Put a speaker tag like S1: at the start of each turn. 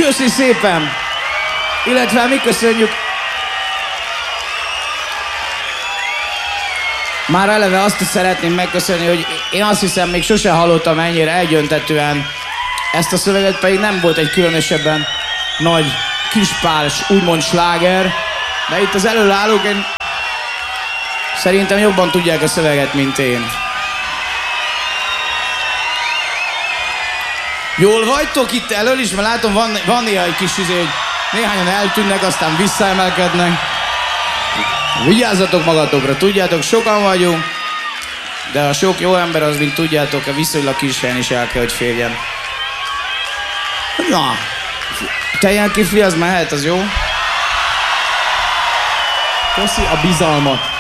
S1: Köszi szépen! Illetve mi köszönjük. Már eleve azt szeretném megköszönni, hogy én azt hiszem, még sose hallottam ennyire egyöntetően ezt a szöveget, pedig nem volt egy különösebben nagy kispárs, úgymond sláger, de itt az előállók szerintem jobban tudják a szöveget, mint én. Jól vagytok itt elől is, mert látom van néha egy kis hogy néhányan eltűnnek, aztán visszaemelkednek. Vigyázzatok magatokra, tudjátok, sokan vagyunk, de a sok jó ember az, mint tudjátok, a viszonylag kis helyen is el kell, hogy férjen. Na, te ilyen kifli, az mehet, az jó?
S2: Köszi a bizalmat.